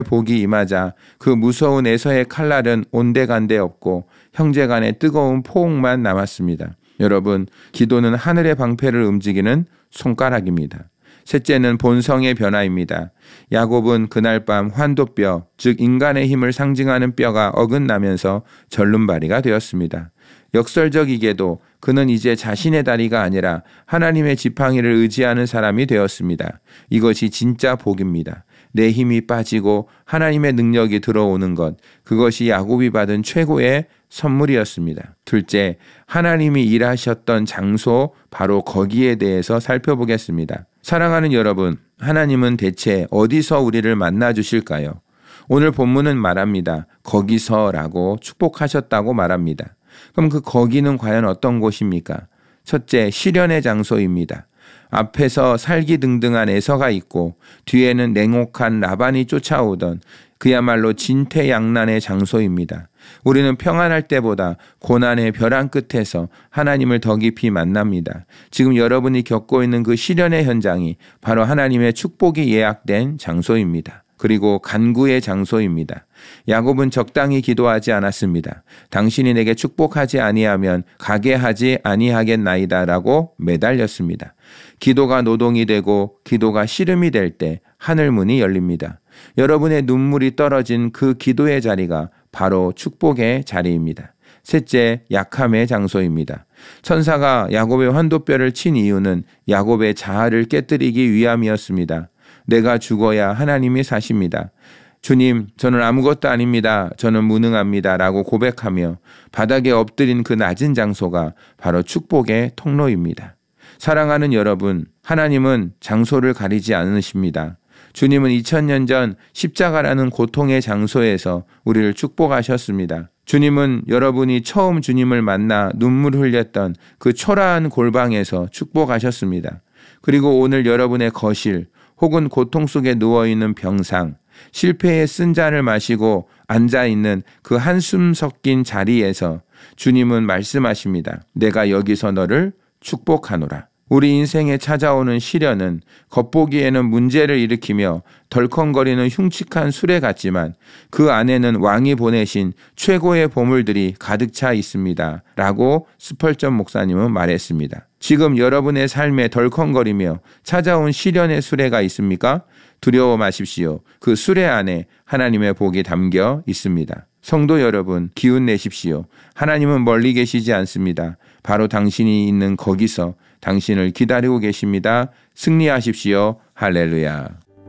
복이 임하자 그 무서운 에서의 칼날은 온데간데 없고 형제간의 뜨거운 포옹만 남았습니다. 여러분, 기도는 하늘의 방패를 움직이는 손가락입니다. 셋째는 본성의 변화입니다. 야곱은 그날 밤 환도뼈, 즉 인간의 힘을 상징하는 뼈가 어긋나면서 절름발이가 되었습니다. 역설적이게도 그는 이제 자신의 다리가 아니라 하나님의 지팡이를 의지하는 사람이 되었습니다. 이것이 진짜 복입니다. 내 힘이 빠지고 하나님의 능력이 들어오는 것, 그것이 야곱이 받은 최고의 선물이었습니다. 둘째, 하나님이 일하셨던 장소, 바로 거기에 대해서 살펴보겠습니다. 사랑하는 여러분, 하나님은 대체 어디서 우리를 만나 주실까요? 오늘 본문은 말합니다. 거기서라고 축복하셨다고 말합니다. 그럼 그 거기는 과연 어떤 곳입니까? 첫째, 시련의 장소입니다. 앞에서 살기등등한 에서가 있고 뒤에는 냉혹한 라반이 쫓아오던 그야말로 진퇴양난의 장소입니다. 우리는 평안할 때보다 고난의 벼랑 끝에서 하나님을 더 깊이 만납니다. 지금 여러분이 겪고 있는 그 시련의 현장이 바로 하나님의 축복이 예약된 장소입니다. 그리고 간구의 장소입니다. 야곱은 적당히 기도하지 않았습니다. 당신이 내게 축복하지 아니하면 가게 하지 아니하겠나이다 라고 매달렸습니다. 기도가 노동이 되고 기도가 씨름이 될 때 하늘문이 열립니다. 여러분의 눈물이 떨어진 그 기도의 자리가 바로 축복의 자리입니다. 셋째, 약함의 장소입니다. 천사가 야곱의 환도뼈를 친 이유는 야곱의 자아를 깨뜨리기 위함이었습니다. 내가 죽어야 하나님이 사십니다. 주님, 저는 아무것도 아닙니다. 저는 무능합니다. 라고 고백하며 바닥에 엎드린 그 낮은 장소가 바로 축복의 통로입니다. 사랑하는 여러분, 하나님은 장소를 가리지 않으십니다. 주님은 2000년 전 십자가라는 고통의 장소에서 우리를 축복하셨습니다. 주님은 여러분이 처음 주님을 만나 눈물 흘렸던 그 초라한 골방에서 축복하셨습니다. 그리고 오늘 여러분의 거실 혹은 고통 속에 누워있는 병상, 실패의 쓴 잔을 마시고 앉아있는 그 한숨 섞인 자리에서 주님은 말씀하십니다. 내가 여기서 너를 축복하노라. 우리 인생에 찾아오는 시련은 겉보기에는 문제를 일으키며 덜컹거리는 흉측한 수레 같지만 그 안에는 왕이 보내신 최고의 보물들이 가득 차 있습니다. 라고 스펄전 목사님은 말했습니다. 지금 여러분의 삶에 덜컹거리며 찾아온 시련의 수레가 있습니까? 두려워 마십시오. 그 수레 안에 하나님의 복이 담겨 있습니다. 성도 여러분, 기운 내십시오. 하나님은 멀리 계시지 않습니다. 바로 당신이 있는 거기서 당신을 기다리고 계십니다. 승리하십시오. 할렐루야.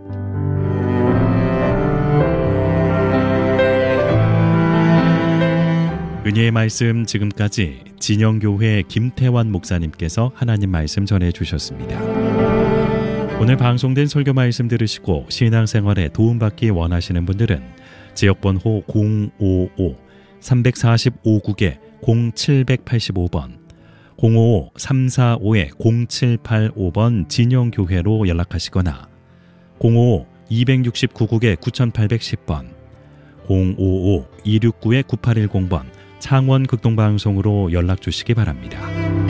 은혜의 말씀, 지금까지 진영교회 김태환 목사님께서 하나님 말씀 전해주셨습니다. 오늘 방송된 설교 말씀 들으시고 신앙생활에 도움받기 원하시는 분들은 지역번호 055-345국에 0785번 055-345-0785번 진영교회로 연락하시거나 055-269국에 9810번 055-269-9810번 창원극동방송으로 연락 주시기 바랍니다.